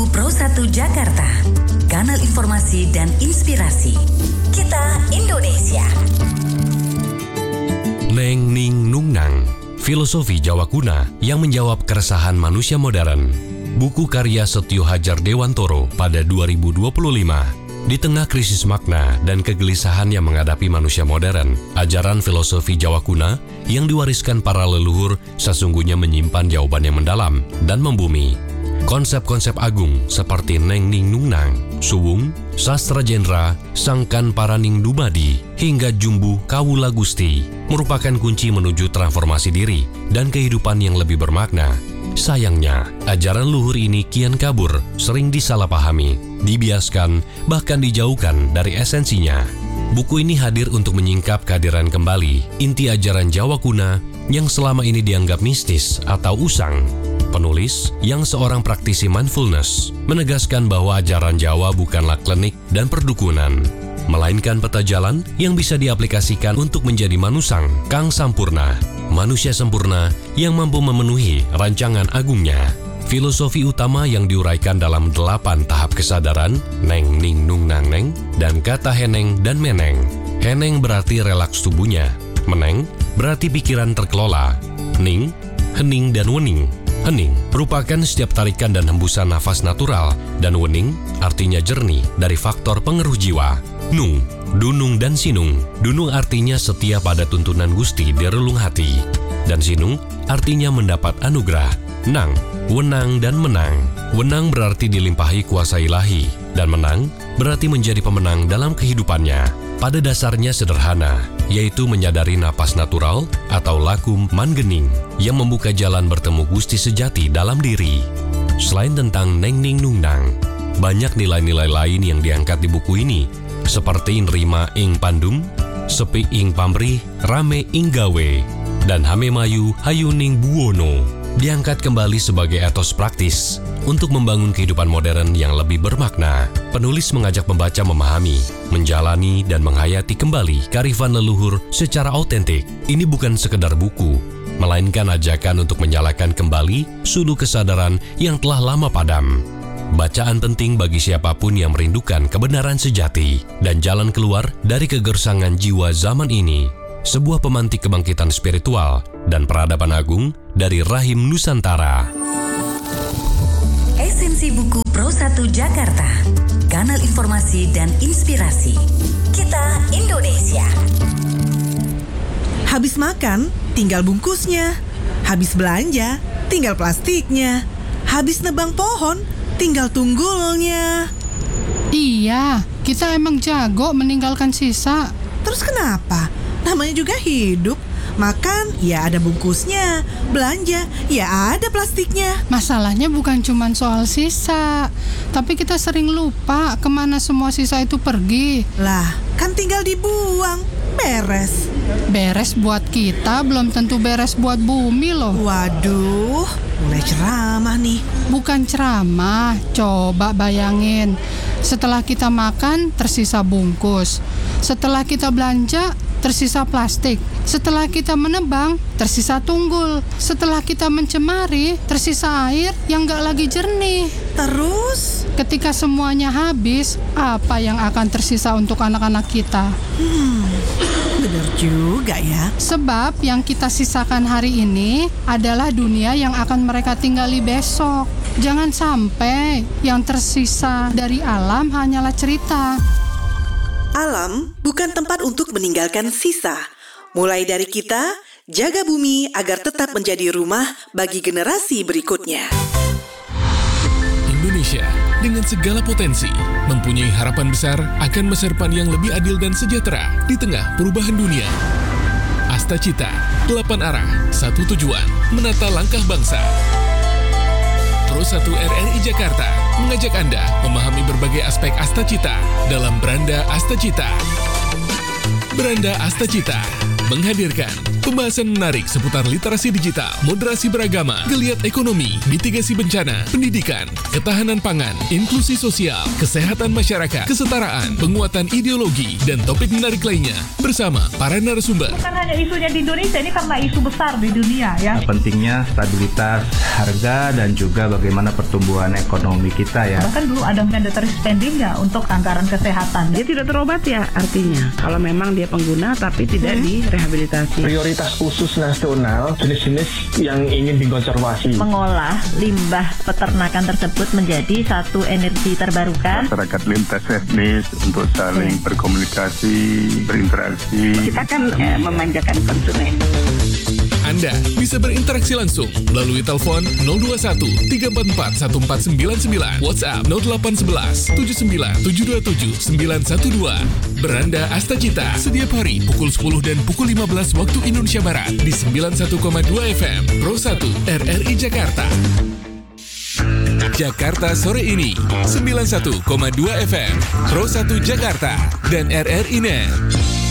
Buku Pro 1 Jakarta, kanal informasi dan inspirasi. Kita Indonesia. Neng Ning Nung Nang, filosofi Jawa kuna yang menjawab keresahan manusia modern. Buku karya Setio Hadjar Dewantoro pada 2025. Di tengah krisis makna dan kegelisahan yang menghadapi manusia modern, ajaran filosofi Jawa kuna yang diwariskan para leluhur sesungguhnya menyimpan jawaban yang mendalam dan membumi. Konsep-konsep agung seperti Neng Ning Nung Nang, Suwung, Sastra Jendra, Sangkan Paraning Dumadi, hingga Jumbuh Kawula Gusti merupakan kunci menuju transformasi diri dan kehidupan yang lebih bermakna. Sayangnya, ajaran luhur ini kian kabur, sering disalahpahami, dibiaskan, bahkan dijauhkan dari esensinya. Buku ini hadir untuk menyingkap kehadiran kembali inti ajaran Jawa kuna yang selama ini dianggap mistis atau usang. Penulis, yang seorang praktisi mindfulness, menegaskan bahwa ajaran Jawa bukanlah klinik dan perdukunan, melainkan peta jalan yang bisa diaplikasikan untuk menjadi manusang kang sampurna, manusia sempurna yang mampu memenuhi rancangan agungnya. Filosofi utama yang diuraikan dalam 8 tahap kesadaran, Neng Ning Nung Nang Neng, dan kata heneng dan meneng. Heneng berarti relaks tubuhnya, meneng berarti pikiran terkelola, ning, hening dan wening. Hening merupakan setiap tarikan dan hembusan nafas natural, dan wening artinya jernih dari faktor pengeruh jiwa. Nung, dunung dan sinung. Dunung artinya setia pada tuntunan Gusti di relung hati, dan sinung artinya mendapat anugerah. Nang, wenang dan menang. Wenang berarti dilimpahi kuasa ilahi, dan menang berarti menjadi pemenang dalam kehidupannya. Pada dasarnya sederhana, yaitu menyadari napas natural atau lakum mangening yang membuka jalan bertemu Gusti sejati dalam diri. Selain tentang Neng Ning Nung Nang, banyak nilai-nilai lain yang diangkat di buku ini, seperti nrima ing pandum, sepi ing pamrih, rame ing gawe, dan hamemayu hayuning buwono. Diangkat kembali sebagai etos praktis untuk membangun kehidupan modern yang lebih bermakna. Penulis mengajak pembaca memahami, menjalani, dan menghayati kembali kearifan leluhur secara autentik. Ini bukan sekedar buku, melainkan ajakan untuk menyalakan kembali sulu kesadaran yang telah lama padam. Bacaan penting bagi siapapun yang merindukan kebenaran sejati dan jalan keluar dari kegersangan jiwa zaman ini. Sebuah pemantik kebangkitan spiritual dan peradaban agung dari rahim Nusantara. Esensi Buku Pro 1 Jakarta, kanal informasi dan inspirasi. Kita Indonesia. Habis makan, tinggal bungkusnya. Habis belanja, tinggal plastiknya. Habis nebang pohon, tinggal tunggulnya. Iya, kita emang jago meninggalkan sisa. Terus kenapa? Namanya juga hidup. Makan, ya ada bungkusnya. Belanja, ya ada plastiknya. Masalahnya bukan cuma soal sisa, tapi kita sering lupa kemana semua sisa itu pergi. Lah, kan tinggal dibuang. Beres. Beres buat kita, belum tentu beres buat bumi loh. Waduh, mulai ceramah nih. Bukan ceramah, coba bayangin. Setelah kita makan, tersisa bungkus. Setelah kita belanja, tersisa plastik. Setelah kita menebang, tersisa tunggul. Setelah kita mencemari, tersisa air yang gak lagi jernih. Terus? Ketika semuanya habis, apa yang akan tersisa untuk anak-anak kita? Bener juga ya. Sebab yang kita sisakan hari ini adalah dunia yang akan mereka tinggali besok. Jangan sampai yang tersisa dari alam hanyalah cerita. Alam bukan tempat untuk meninggalkan sisa. Mulai dari kita, jaga bumi agar tetap menjadi rumah bagi generasi berikutnya. Indonesia dengan segala potensi mempunyai harapan besar akan masa depan yang lebih adil dan sejahtera di tengah perubahan dunia. Astacita, 8 arah, 1 tujuan, menata langkah bangsa. Pro 1 RRI Jakarta mengajak Anda memahami berbagai aspek Astacita dalam Beranda Astacita. Beranda Astacita, menghadirkan pembahasan menarik seputar literasi digital, moderasi beragama, geliat ekonomi, mitigasi bencana, pendidikan, ketahanan pangan, inklusi sosial, kesehatan masyarakat, kesetaraan, penguatan ideologi, dan topik menarik lainnya bersama para narasumber. Bukan hanya isunya di Indonesia, ini karena isu besar di dunia ya. Pentingnya stabilitas harga dan juga bagaimana pertumbuhan ekonomi kita ya. Bahkan dulu ada mandatory spending ya untuk anggaran kesehatan. Dia tidak terobat ya artinya. Kalau memang dia pengguna tapi tidak direhabilitasi. Prioritas khusus nasional jenis-jenis yang ingin dikonservasi. Mengolah limbah peternakan tersebut menjadi satu energi terbarukan. Masyarakat lintas etnis untuk saling berkomunikasi, berinteraksi. Kita kan memanjakan konsumen. Anda bisa berinteraksi langsung melalui telepon 021 344 1499, WhatsApp 0811 79 727 912. Beranda Asta Cita setiap hari pukul 10 dan pukul 15 waktu Indonesia Barat di 91,2 FM Pro 1 RRI Jakarta. Jakarta sore ini 91,2 FM Pro 1 Jakarta dan RRI Net.